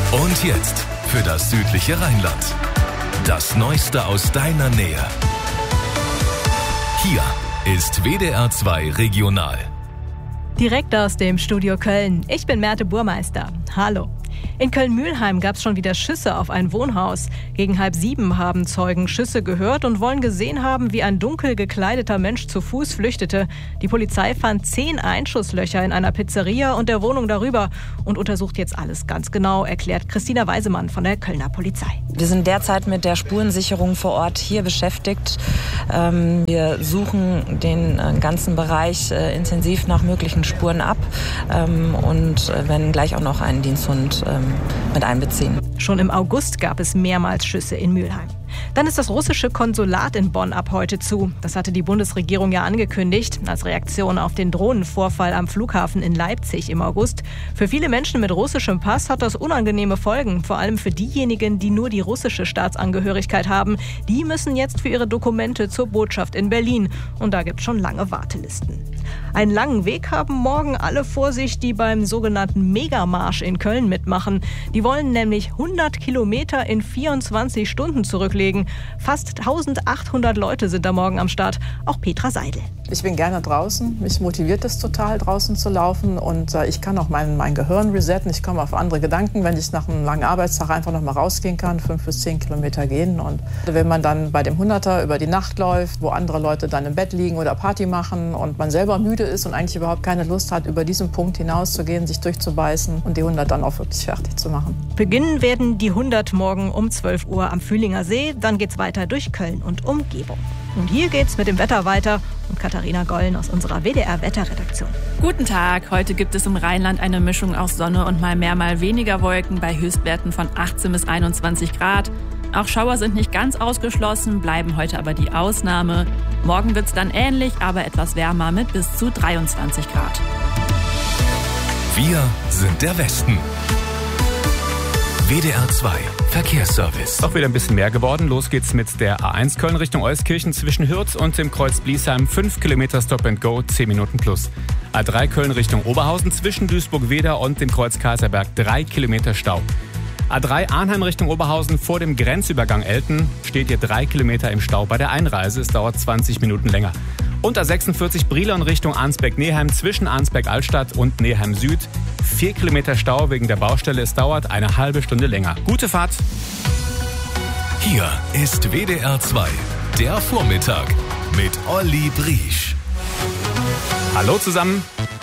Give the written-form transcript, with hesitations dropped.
Und jetzt für das südliche Rheinland. Das Neueste aus deiner Nähe. Hier ist WDR 2 Regional. Direkt aus dem Studio Köln. Ich bin Merte Burmeister. Hallo. In Köln-Mühlheim gab es schon wieder Schüsse auf ein Wohnhaus. Gegen 6:30 haben Zeugen Schüsse gehört und wollen gesehen haben, wie ein dunkel gekleideter Mensch zu Fuß flüchtete. Die Polizei fand 10 Einschusslöcher in einer Pizzeria und der Wohnung darüber und untersucht jetzt alles ganz genau, erklärt Christina Weisemann von der Kölner Polizei. Wir sind derzeit mit der Spurensicherung vor Ort hier beschäftigt. Wir suchen den ganzen Bereich intensiv nach möglichen Spuren ab und werden gleich auch noch einen Diensthund mit einbeziehen. Schon im August gab es mehrmals Schüsse in Mühlheim. Dann ist das russische Konsulat in Bonn ab heute zu. Das hatte die Bundesregierung ja angekündigt, als Reaktion auf den Drohnenvorfall am Flughafen in Leipzig im August. Für viele Menschen mit russischem Pass hat das unangenehme Folgen, vor allem für diejenigen, die nur die russische Staatsangehörigkeit haben. Die müssen jetzt für ihre Dokumente zur Botschaft in Berlin. Und da gibt es schon lange Wartelisten. Einen langen Weg haben morgen alle vor sich, die beim sogenannten Megamarsch in Köln mitmachen. Die wollen nämlich 100 Kilometer in 24 Stunden zurücklegen. Fast 1800 Leute sind da morgen am Start. Auch Petra Seidel. Ich bin gerne draußen. Mich motiviert es total, draußen zu laufen. Und ich kann auch mein Gehirn resetten. Ich komme auf andere Gedanken, wenn ich nach einem langen Arbeitstag einfach noch mal rausgehen kann, 5 bis 10 Kilometer gehen. Und wenn man dann bei dem 100er über die Nacht läuft, wo andere Leute dann im Bett liegen oder Party machen und man selber müde ist und eigentlich überhaupt keine Lust hat, über diesen Punkt hinauszugehen, sich durchzubeißen und die 100 dann auch wirklich fertig zu machen. Beginnen werden die 100 morgen um 12 Uhr am Fühlinger See. Dann geht's weiter durch Köln und Umgebung. Und hier geht's mit dem Wetter weiter und Katharina Gollen aus unserer WDR-Wetterredaktion. Guten Tag, heute gibt es im Rheinland eine Mischung aus Sonne und mal mehr, mal weniger Wolken bei Höchstwerten von 18 bis 21 Grad. Auch Schauer sind nicht ganz ausgeschlossen, bleiben heute aber die Ausnahme. Morgen wird's dann ähnlich, aber etwas wärmer mit bis zu 23 Grad. Wir sind der Westen. WDR 2 Verkehrsservice. Doch wieder ein bisschen mehr geworden. Los geht's mit der A1 Köln Richtung Euskirchen zwischen Hürth und dem Kreuz Bliesheim. 5 Kilometer Stop and Go, 10 Minuten plus. A3 Köln Richtung Oberhausen zwischen Duisburg-Weder und dem Kreuz Kaiserberg. 3 Kilometer Stau. A3 Arnheim Richtung Oberhausen vor dem Grenzübergang Elten steht ihr 3 Kilometer im Stau bei der Einreise. Es dauert 20 Minuten länger. Und A46 Brilon Richtung Arnsberg-Neheim zwischen Arnsberg-Altstadt und Neheim Süd. 4 Kilometer Stau wegen der Baustelle. Es dauert eine halbe Stunde länger. Gute Fahrt. Hier ist WDR 2, der Vormittag mit Olli Briesch. Hallo zusammen.